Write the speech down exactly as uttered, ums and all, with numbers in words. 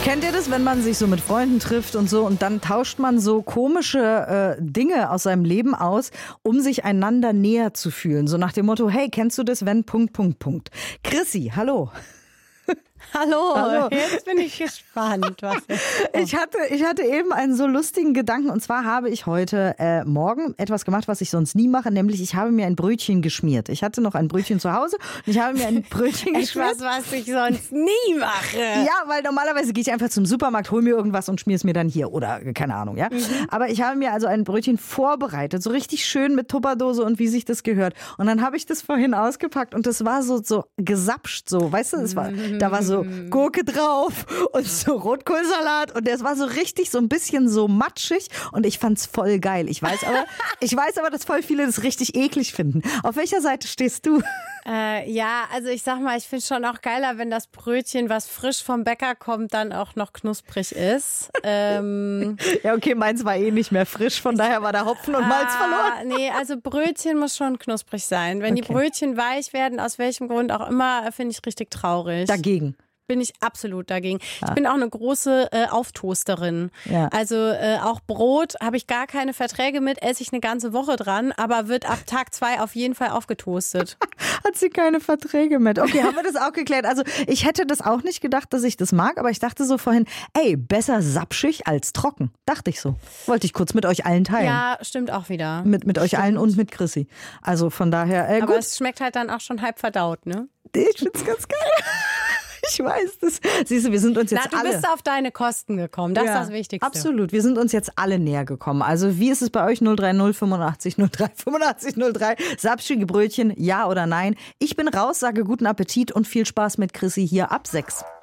Kennt ihr das, wenn man sich so mit Freunden trifft und so und dann tauscht man so komische äh, Dinge aus seinem Leben aus, um sich einander näher zu fühlen? So nach dem Motto, hey, kennst du das, wenn Punkt, Punkt, Punkt. Chrissy, hallo. Hallo, Hallo, jetzt bin ich gespannt. Was ich, hatte, ich hatte eben einen so lustigen Gedanken und zwar habe ich heute äh, Morgen etwas gemacht, was ich sonst nie mache, nämlich ich habe mir ein Brötchen geschmiert. Ich hatte noch ein Brötchen zu Hause und ich habe mir ein Brötchen geschmiert. Etwas, was ich sonst nie mache. Ja, weil normalerweise gehe ich einfach zum Supermarkt, hole mir irgendwas und schmier es mir dann hier oder keine Ahnung, ja. Mhm. Aber ich habe mir also ein Brötchen vorbereitet, so richtig schön mit Tupperdose und wie sich das gehört. Und dann habe ich das vorhin ausgepackt und das war so, so gesapscht, so, weißt du, es war, da war so Gurke drauf und so Rotkohlsalat und das war so richtig so ein bisschen so matschig und ich fand's voll geil. Ich weiß aber, ich weiß aber, dass voll viele das richtig eklig finden. Auf welcher Seite stehst du? Äh, ja, also ich sag mal, ich finde schon auch geiler, wenn das Brötchen, was frisch vom Bäcker kommt, dann auch noch knusprig ist. Ähm, ja, okay, meins war eh nicht mehr frisch, von daher war der Hopfen und Malz ah, verloren. Nee, also Brötchen muss schon knusprig sein. Wenn okay. die Brötchen weich werden, aus welchem Grund auch immer, finde ich richtig traurig. Dagegen. Bin ich absolut dagegen. Ich bin auch eine große äh, Auftoasterin. Ja. Also äh, auch Brot habe ich gar keine Verträge mit, esse ich eine ganze Woche dran, aber wird ab Tag zwei auf jeden Fall aufgetoastet. Hat sie keine Verträge mit. Okay, haben wir das auch geklärt. Also ich hätte das auch nicht gedacht, dass ich das mag, aber ich dachte so vorhin, ey, besser sapschig als trocken. Dachte ich so. Wollte ich kurz mit euch allen teilen. Ja, stimmt auch wieder. Mit, mit euch stimmt. allen und mit Chrissy. Also von daher, äh, aber gut. es schmeckt halt dann auch schon halb verdaut, ne? Ich find's ganz geil. Ich weiß das. Siehst du, wir sind uns jetzt Na, du alle... bist auf deine Kosten gekommen. Das ja, ist das Wichtigste. Absolut. Wir sind uns jetzt alle näher gekommen. Also wie ist es bei euch? null drei null fünfundachtzig null drei fünfundachtzig null drei. Sapschige Brötchen, ja oder nein? Ich bin raus, sage guten Appetit und viel Spaß mit Chrissy hier ab sechs.